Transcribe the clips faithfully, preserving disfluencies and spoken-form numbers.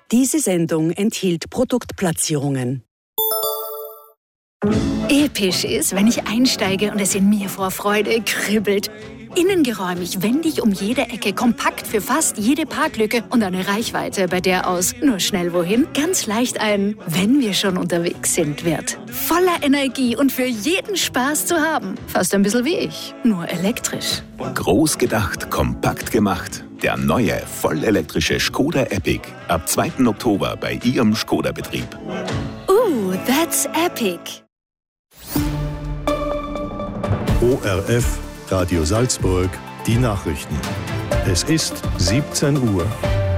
Diese Sendung enthielt Produktplatzierungen. Episch ist, wenn ich einsteige und es in mir vor Freude kribbelt. Innengeräumig, wendig um jede Ecke, kompakt für fast jede Parklücke und eine Reichweite, bei der aus nur schnell wohin ganz leicht ein "Wenn wir schon unterwegs sind" wird. Voller Energie und für jeden Spaß zu haben. Fast ein bisschen wie ich, nur elektrisch. Groß gedacht, kompakt gemacht. Der neue, vollelektrische Skoda Epic. Ab zweiten Oktober bei Ihrem Skoda-Betrieb. Ooh, that's epic. O R F Radio Salzburg, die Nachrichten. Es ist siebzehn Uhr.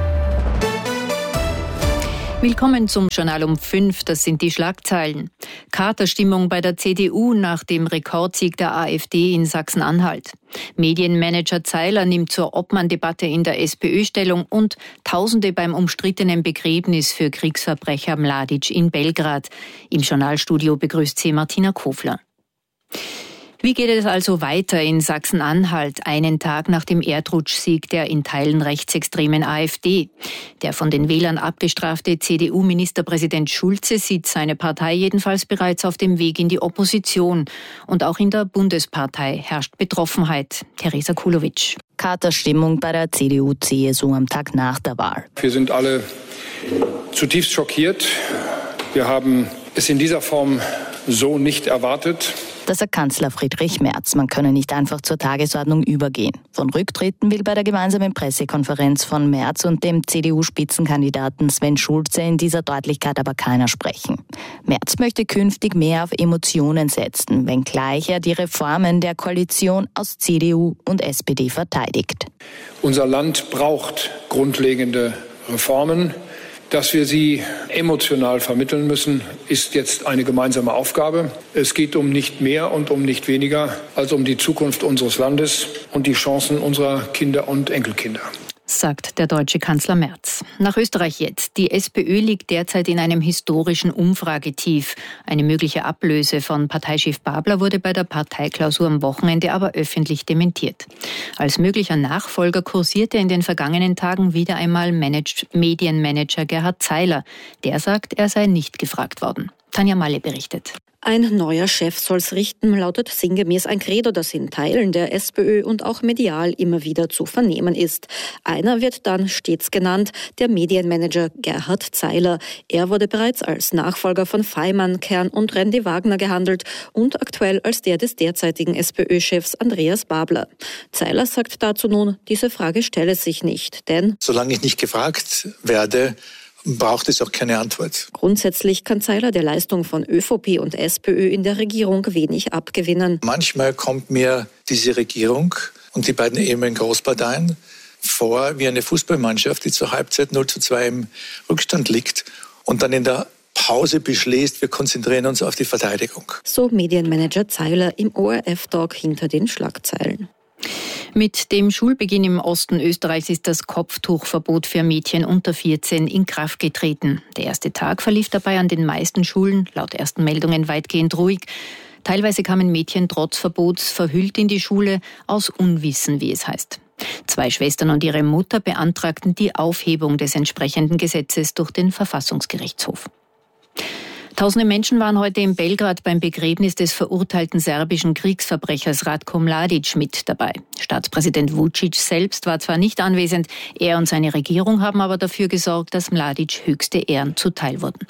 Willkommen zum Journal um fünf, das sind die Schlagzeilen. Katerstimmung bei der C D U nach dem Rekordsieg der AfD in Sachsen-Anhalt. Medienmanager Zeiler nimmt zur Obmann-Debatte in der SPÖ Stellung und Tausende beim umstrittenen Begräbnis für Kriegsverbrecher Mladic in Belgrad. Im Journalstudio begrüßt sie Martina Kofler. Wie geht es also weiter in Sachsen-Anhalt, einen Tag nach dem Erdrutschsieg der in Teilen rechtsextremen AfD? Der von den Wählern abgestrafte C D U-Ministerpräsident Schulze sieht seine Partei jedenfalls bereits auf dem Weg in die Opposition. Und auch in der Bundespartei herrscht Betroffenheit. Theresa Kulowitsch. Katerstimmung bei der C D U C S U am Tag nach der Wahl. Wir sind alle zutiefst schockiert. Wir haben es in dieser Form so nicht erwartet. Das sagt Kanzler Friedrich Merz. Man könne nicht einfach zur Tagesordnung übergehen. Von Rücktritten will bei der gemeinsamen Pressekonferenz von Merz und dem C D U-Spitzenkandidaten Sven Schulze in dieser Deutlichkeit aber keiner sprechen. Merz möchte künftig mehr auf Emotionen setzen, wenngleich er die Reformen der Koalition aus C D U und S P D verteidigt. Unser Land braucht grundlegende Reformen. Dass wir sie emotional vermitteln müssen, ist jetzt eine gemeinsame Aufgabe. Es geht um nicht mehr und um nicht weniger als um die Zukunft unseres Landes und die Chancen unserer Kinder und Enkelkinder, sagt der deutsche Kanzler Merz. Nach Österreich jetzt. Die SPÖ liegt derzeit in einem historischen Umfragetief. Eine mögliche Ablöse von Parteichef Babler wurde bei der Parteiklausur am Wochenende aber öffentlich dementiert. Als möglicher Nachfolger kursierte in den vergangenen Tagen wieder einmal Manage- Medienmanager Gerhard Zeiler. Der sagt, er sei nicht gefragt worden. Tanja Malle berichtet. Ein neuer Chef soll's richten, lautet sinngemäß ein Credo, das in Teilen der SPÖ und auch medial immer wieder zu vernehmen ist. Einer wird dann stets genannt, der Medienmanager Gerhard Zeiler. Er wurde bereits als Nachfolger von Faymann, Kern und Randy Wagner gehandelt und aktuell als der des derzeitigen SPÖ-Chefs Andreas Babler. Zeiler sagt dazu nun, diese Frage stelle sich nicht, denn solange ich nicht gefragt werde, braucht es auch keine Antwort. Grundsätzlich kann Zeiler der Leistung von ÖVP und SPÖ in der Regierung wenig abgewinnen. Manchmal kommt mir diese Regierung und die beiden ehemaligen Großparteien vor wie eine Fußballmannschaft, die zur Halbzeit null zu zwei im Rückstand liegt und dann in der Pause beschließt, wir konzentrieren uns auf die Verteidigung. So Medienmanager Zeiler im O R F-Talk hinter den Schlagzeilen. Mit dem Schulbeginn im Osten Österreichs ist das Kopftuchverbot für Mädchen unter vierzehn in Kraft getreten. Der erste Tag verlief dabei an den meisten Schulen, laut ersten Meldungen weitgehend ruhig. Teilweise kamen Mädchen trotz Verbots verhüllt in die Schule, aus Unwissen, wie es heißt. Zwei Schwestern und ihre Mutter beantragten die Aufhebung des entsprechenden Gesetzes durch den Verfassungsgerichtshof. Tausende Menschen waren heute in Belgrad beim Begräbnis des verurteilten serbischen Kriegsverbrechers Ratko Mladic mit dabei. Staatspräsident Vučić selbst war zwar nicht anwesend, er und seine Regierung haben aber dafür gesorgt, dass Mladic höchste Ehren zuteil wurden.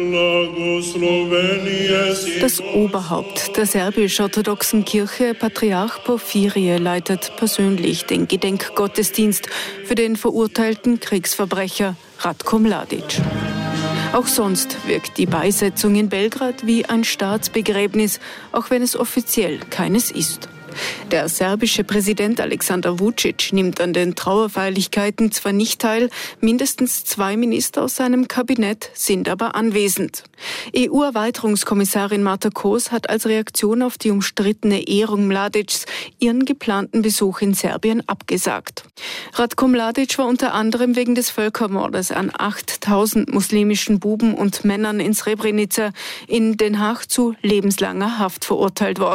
Das Oberhaupt der serbisch-orthodoxen Kirche, Patriarch Porphyrie, leitet persönlich den Gedenkgottesdienst für den verurteilten Kriegsverbrecher Ratko Mladic. Auch sonst wirkt die Beisetzung in Belgrad wie ein Staatsbegräbnis, auch wenn es offiziell keines ist. Der serbische Präsident Aleksandar Vučić nimmt an den Trauerfeierlichkeiten zwar nicht teil, mindestens zwei Minister aus seinem Kabinett sind aber anwesend. E U-Erweiterungskommissarin Marta Kos hat als Reaktion auf die umstrittene Ehrung Mladics ihren geplanten Besuch in Serbien abgesagt. Ratko Mladic war unter anderem wegen des Völkermordes an achttausend muslimischen Buben und Männern in Srebrenica in Den Haag zu lebenslanger Haft verurteilt worden.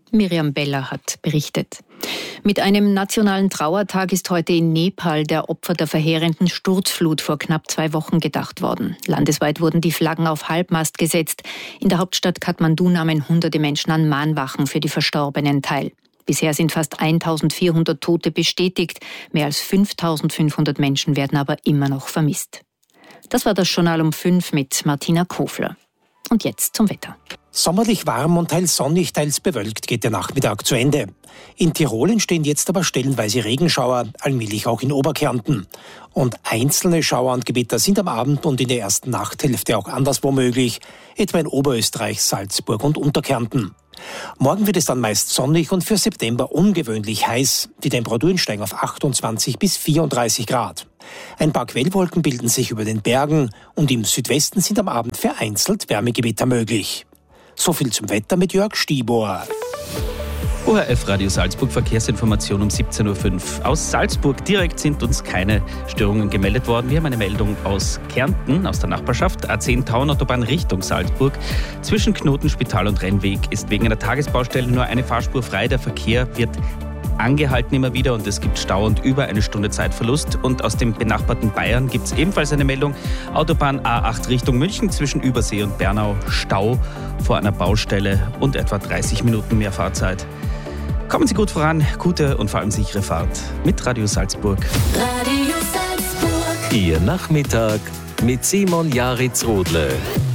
Miriam Beller hat berichtet. Mit einem nationalen Trauertag ist heute in Nepal der Opfer der verheerenden Sturzflut vor knapp zwei Wochen gedacht worden. Landesweit wurden die Flaggen auf Halbmast gesetzt. In der Hauptstadt Kathmandu nahmen hunderte Menschen an Mahnwachen für die Verstorbenen teil. Bisher sind fast eintausendvierhundert Tote bestätigt. Mehr als fünftausendfünfhundert Menschen werden aber immer noch vermisst. Das war das Journal um fünf mit Martina Kofler. Und jetzt zum Wetter. Sommerlich warm und teils sonnig, teils bewölkt geht der Nachmittag zu Ende. In Tirol entstehen jetzt aber stellenweise Regenschauer, allmählich auch in Oberkärnten. Und einzelne Schauer und Gewitter sind am Abend und in der ersten Nachthälfte auch anderswo möglich, etwa in Oberösterreich, Salzburg und Unterkärnten. Morgen wird es dann meist sonnig und für September ungewöhnlich heiß. Die Temperaturen steigen auf achtundzwanzig bis vierunddreißig Grad. Ein paar Quellwolken bilden sich über den Bergen und im Südwesten sind am Abend vereinzelt Wärmegewitter möglich. So viel zum Wetter mit Jörg Stibor. O R F Radio Salzburg, Verkehrsinformation um siebzehn Uhr fünf. Aus Salzburg direkt sind uns keine Störungen gemeldet worden. Wir haben eine Meldung aus Kärnten, aus der Nachbarschaft. A zehn Tauernautobahn Richtung Salzburg. Zwischen Knotenspital und Rennweg ist wegen einer Tagesbaustelle nur eine Fahrspur frei. Der Verkehr wird angehalten immer wieder und es gibt Stau und über eine Stunde Zeitverlust. Und aus dem benachbarten Bayern gibt es ebenfalls eine Meldung. Autobahn A acht Richtung München zwischen Übersee und Bernau. Stau vor einer Baustelle und etwa dreißig Minuten mehr Fahrzeit. Kommen Sie gut voran, gute und vor allem sichere Fahrt mit Radio Salzburg. Radio Salzburg. Ihr Nachmittag mit Simon Jaritz-Rodle.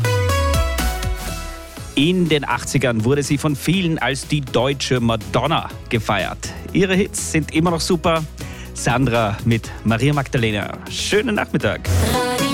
In den achtzigern wurde sie von vielen als die deutsche Madonna gefeiert. Ihre Hits sind immer noch super. Sandra mit Maria Magdalena. Schönen Nachmittag.